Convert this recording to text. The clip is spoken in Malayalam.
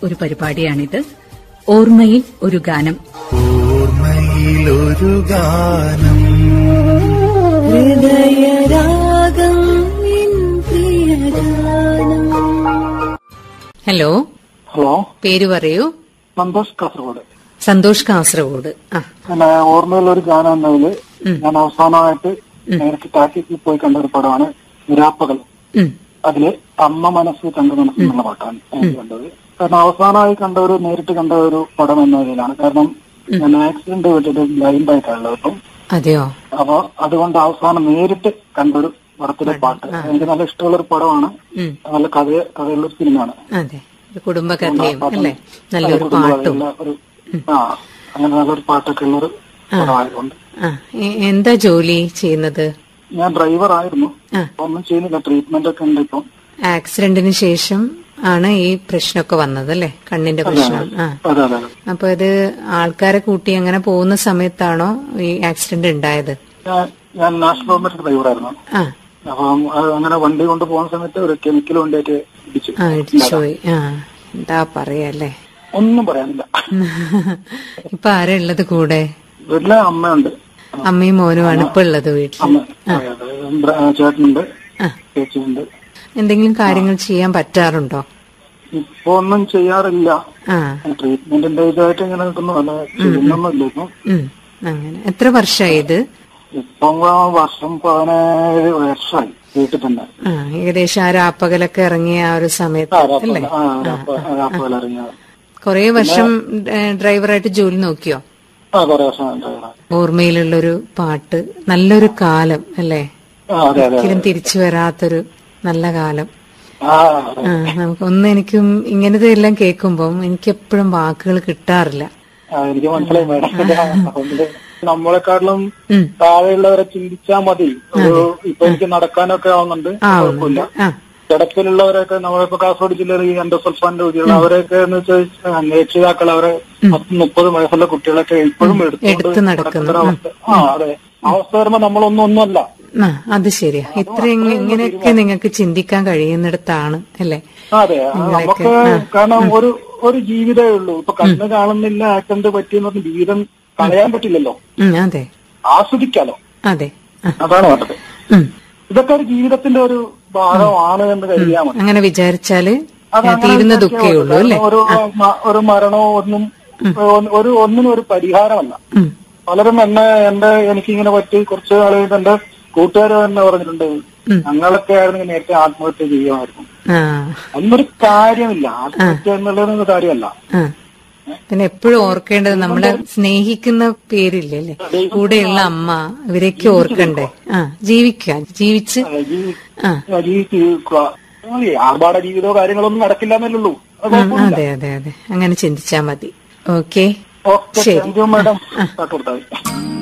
ഒരു പരിപാടിയാണിത്. ഓർമ്മയിൽ ഒരു ഗാനം. ഓർമ്മയിലൊരു ഗാനം. ഹൃദയരാഗം പ്രിയഗാനം. ഹലോ. ഹലോ, പേര് പറയൂ. സന്തോഷ് കാസർഗോഡ്. സന്തോഷ് കാസർഗോഡ്. ഓർമ്മയിലൊരു ഗാനം എന്നതില് ഞാൻ അവസാനമായിട്ട് നേരത്തെ ടാക്കീസിൽ പോയി കണ്ട ഒരു പടമാണ് നിരാപ്പകൽ. അതില് അമ്മ മനസ്സ് കണ്ട മനസ്സ് എന്നുള്ള പാട്ടാണ് എനിക്ക് കണ്ടത്. കാരണം അവസാനമായി നേരിട്ട് കണ്ട ഒരു പടം എന്ന നിലയിലാണ്. കാരണം ഞാൻ ആക്സിഡന്റ് പറ്റിയിട്ട് ബ്ലൈൻഡ് ആയിട്ടുള്ളത് ഇപ്പം. അതെയോ? അപ്പൊ അതുകൊണ്ട് അവസാനം നേരിട്ട് കണ്ടൊരു പടത്തിലെ പാട്ട് എനിക്ക് നല്ല ഇഷ്ടമുള്ള ഒരു പടമാണ്. നല്ല കഥയുള്ള ഒരു സിനിമയാണ്. അതെ, കുടുംബകഥയും അല്ലേ, നല്ലൊരു പാട്ടും. അങ്ങനെ നല്ലൊരു പാട്ടൊക്കെ ഉള്ളൊരു പടമായതുകൊണ്ട്. എന്താ ജോലി ചെയ്യുന്നത്? ഞാൻ ഡ്രൈവർ ആയിരുന്നു. ഒന്നും ചെയ്യുന്നില്ല, ട്രീറ്റ്മെന്റ് ഒക്കെ ഉണ്ട് ഇപ്പം. ആക്സിഡന്റിന് ശേഷം ആണ് ഈ പ്രശ്നമൊക്കെ വന്നത് അല്ലേ, കണ്ണിന്റെ പ്രശ്നം? അപ്പൊ ഇത് ആൾക്കാരെ കൂട്ടി അങ്ങനെ പോകുന്ന സമയത്താണോ ഈ ആക്സിഡന്റ് ഉണ്ടായത്? ഞാൻ നാഷണൽ ഗവൺമെന്റ് ഡ്രൈവറായിരുന്നു. അപ്പം അങ്ങനെ വണ്ടി കൊണ്ട് പോകുന്ന സമയത്ത് ഒരു കെമിക്കൽ കൊണ്ടായിട്ട് ഇടിച്ചുപോയി. എന്താ പറയല്ലേ, ഒന്നും പറയാനില്ല. ഇപ്പൊ ആരാ ഉള്ളത് കൂടെ? വീട്ടിലെ അമ്മയുണ്ട്. അമ്മയും മോനുമാണ് ഇപ്പൊ ഉള്ളത് വീട്ടിൽ. ചേട്ടനുണ്ട്, ചേച്ചിയുണ്ട്. എന്തെങ്കിലും കാര്യങ്ങൾ ചെയ്യാൻ പറ്റാറുണ്ടോ? ഇപ്പൊ ഒന്നും ചെയ്യാറില്ല. ട്രീറ്റ്മെന്റിന്റെ ഇതായിട്ട് ഇങ്ങനെ നിൽക്കുന്നു. ചെയ്യുന്നൊന്നുമില്ല ഇപ്പൊ. അങ്ങനെ എത്ര വർഷമായി ഇത്? ഇപ്പം വർഷം 17 വർഷമായി വീട്ടിൽ തന്നെ. ഏകദേശം ആ രാപ്പകലൊക്കെ ഇറങ്ങിയ ആ ഒരു സമയത്ത് അല്ലേ? കൊറേ വർഷം ഡ്രൈവറായിട്ട് ജോലി നോക്കിയോ? ഓർമ്മയിലുള്ളൊരു പാട്ട്, നല്ലൊരു കാലം അല്ലേ, ഒരിക്കലും തിരിച്ചു വരാത്തൊരു നല്ല കാലം. എനിക്കും ഇങ്ങനത്തെ എല്ലാം കേൾക്കുമ്പം എനിക്ക് എപ്പോഴും വാക്കുകൾ കിട്ടാറില്ല. എനിക്ക് മനസ്സിലായി മേഡം. നമ്മളെക്കാട്ടിലും താഴെയുള്ളവരെ ചിന്തിച്ചാൽ മതി. ഇപ്പൊ എനിക്ക് നടക്കാനൊക്കെ ആവുന്നുണ്ട്, കുഴപ്പമില്ല. കിടപ്പിലുള്ളവരൊക്കെ നമ്മളിപ്പോ കാസർഗോഡ് ജില്ലയിൽ ഈ എൻഡോസൾഫാന്റെ രോഗികൾ അവരൊക്കെ എന്ന് വെച്ചാൽ രക്ഷിതാക്കൾ അവരെ 10-30 വയസ്സുള്ള കുട്ടികളൊക്കെ ഇപ്പോഴും എടുത്ത് നടക്കുന്ന അതെ അവസ്ഥ വരുമ്പോ നമ്മളൊന്നുമല്ല. അത് ശരിയാ. ഇങ്ങനെയൊക്കെ നിങ്ങൾക്ക് ചിന്തിക്കാൻ കഴിയുന്നിടത്താണ് അല്ലേ? അതെ, നമുക്ക് കാരണം ഒരു ജീവിതമേ ഉള്ളൂ. ഇപ്പൊ കണ്ണ് കാണുന്നില്ല, ആക്സിഡന്റ് പറ്റിയെന്ന് പറഞ്ഞ ജീവിതം കളയാൻ പറ്റില്ലല്ലോ. അതെ, ആസ്വദിക്കാലോ. അതെ, അതാണ് വേണ്ടത്. ഇതൊക്കെ ഒരു ജീവിതത്തിന്റെ ഒരു ഭാഗമാണ് എന്ന് കരുതിയാൽ മതി. അങ്ങനെ വിചാരിച്ചാല് തീരുന്ന ദുഃഖേ ഉള്ളൂ അല്ലേ? ഒരു മരണോ ഒന്നിനും ഒരു പരിഹാരമല്ല. പലരും എനിക്കിങ്ങനെ പറ്റി കുറച്ച് ആളുകൾ എന്റെ കൂട്ടുകാർ തന്നെ പറഞ്ഞിട്ടുണ്ട്, ഞങ്ങളൊക്കെ ആയിരുന്നു നേരത്തെ ആത്മഹത്യ ചെയ്യുമായിരുന്നു. അതൊന്നൊരു കാര്യമില്ല, ആത്മഹത്യ എന്നുള്ളതൊന്നും കാര്യമല്ല. പിന്നെ എപ്പോഴും ഓർക്കേണ്ടത് നമ്മളെ സ്നേഹിക്കുന്ന പേരില്ലേ, കൂടെയുള്ള അമ്മ, ഇവരൊക്കെ ഓർക്കണ്ടേ. ജീവിച്ച് ആർഭാട ജീവിതമോ കാര്യങ്ങളൊന്നും നടക്കില്ല എന്നല്ലേ. അതെ അതെ അതെ, അങ്ങനെ ചിന്തിച്ചാ മതി. ഓക്കെ, ശരി മാഡം.